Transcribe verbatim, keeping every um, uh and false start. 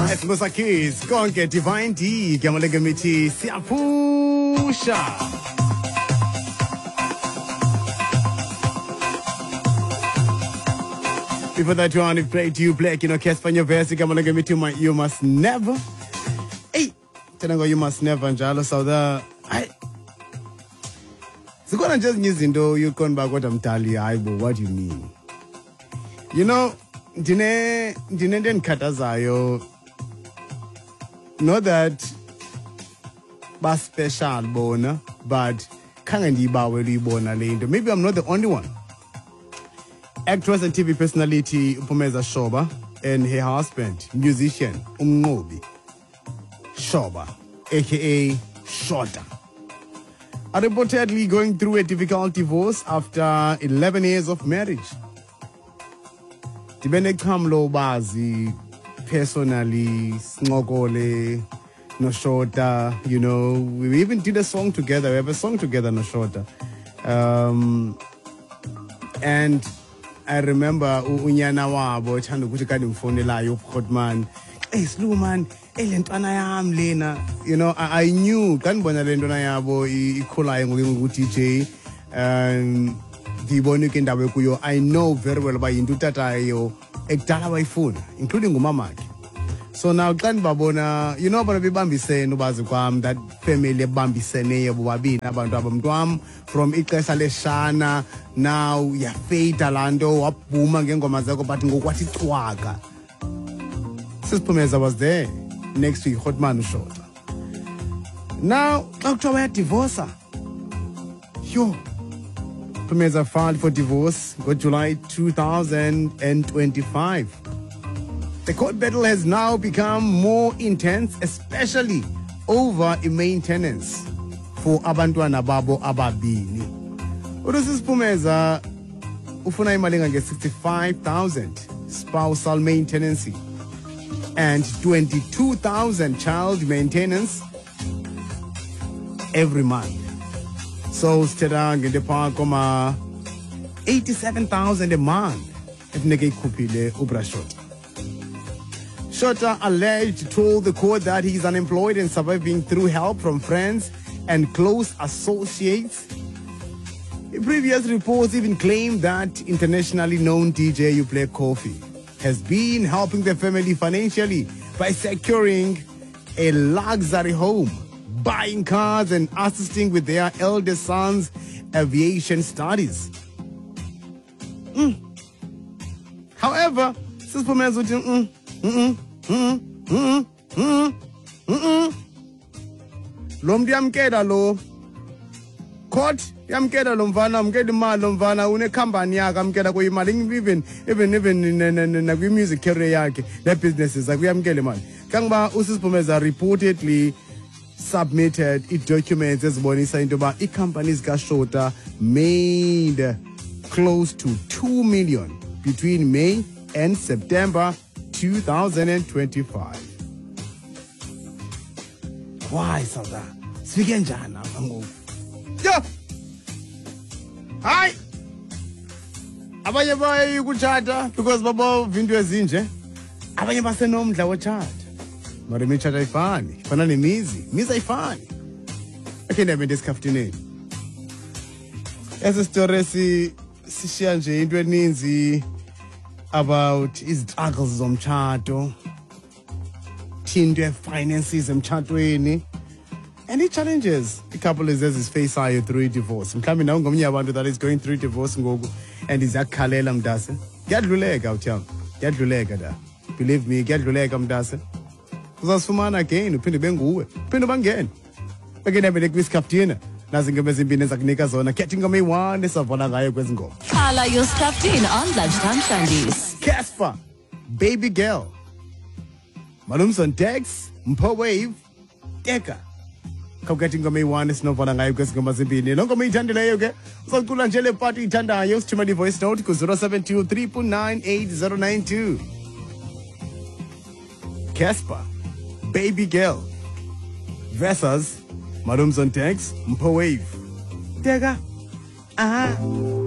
Five Musa Kids, konke Divine D, igama legamithi siyapusha. Before that one, we played you Black, you know, Casper Nyovesi, igama legamithi my You Must Never. Hey, tena ngo You Must Never njalo sauda. I Sikona just nyizinto you kon back what I'm telling you, Aibo, what do you mean? You know, Dine Dine den katazayo. Not that ba special bona, but kangendi ba weli bona lento. Maybe I'm not the only one. Actress and T V personality Mpumeza Shoba and her husband, musician Umngobi Shoba, aka Shota, are reportedly going through a difficult divorce after eleven years of marriage. Dibene kamlo bazi personally, Snogole, No Shota, you know, we even did a song together. We have a song together, No Shota. Um, and I remember unyana wabo chanda ukuthi kade mfonela yo Hotman. Hey Slow man, elentwana yam lena. You know, I, I knew kanibona lentwana yabo ikhulayo ngokuthi D J um ngibona indawo kuyo. I know very well ba yinto tatayo ekudala bayifuna, including umamakhe. So now kan babona, you know bana bebambisene ubazi kwami, that family ebambisene bobabini abantu abamntwam from ixesha leshana. Now ya fade lando wabhuma ngengoma zakho but ngokwathi cwaka. Sisipumeza was there next week Hotman Shota. Now xa kuthiwa baya divorce, yo Pumeza filed for divorce on July two thousand twenty-five. The court battle has now become more intense, especially over maintenance for abantwana babo ababini. Urusis Pumeza ufuna imali nge sixty-five thousand spousal maintenance and twenty-two thousand child maintenance every month. So stera ngende pa koma eighty-seven thousand a month if neke kupile ubra Shota. Shota alleged told the court that he is unemployed and surviving through help from friends and close associates. Previous reports even claimed that internationally known D J Uplay Kofi has been helping the family financially by securing a luxury home, buying cars, and assisting with their eldest son's aviation studies. Mm. However, Sis Pumeza mm mm mm mm mm mm Lomdi amkela lo court yamkela lo mfana amkela imali lo mfana une company yakhe amkela ko imali even even even na kwi music career yakhe le businesses akuyamkela imali kangiba uSis Pumeza reportedly submitted its documents ezibonisa into ba I companies ka Shota made close to two million between May and September two thousand twenty-five. Why Sauda? Speaking njana ngoku. Yo. Hi. Abanye bayi kuchata because babo vinto ezinje. Abanye basenomdla wochata. Mara michata ifani. Fana ni mizi. Miza ifani. Akenda bende skaftineni. Ese story si sishia nje into eninzi about his struggles zomchato, into finances emchatweni, and he challenges the couple is as his face are through divorce. Mkhambi na ngomnye abantu that is going through divorce ngoku and is yakhalela mdase. Kuyadluleka uthiyam. Kuyadluleka da. Believe me, kuyadluleka mdase. Uzasifumana again uphinde benguwe. Uphinde bangene. Bakena bele kwiskaftina. Nazi ngoma ezimbini ezakunika zona. Khetha ingoma eyi-one esavona ngayo kwezi ngoma. Khala your skaftin on Lunchtime Shandies. Casper, Baby Girl, Malumson Dex, Mpo Wave, Deka. Kawukhetha ingoma eyi-one esinovona ngayo kwezi ngoma ezimbini. Lo ngoma iyithandileyo ke uzocula nje le party ithandayo sithumela i-voice note ku zero seven two three nine eight zero nine two. Casper, Baby Girl versus Malumson Dex, Mpo Wave, Deka. Ah.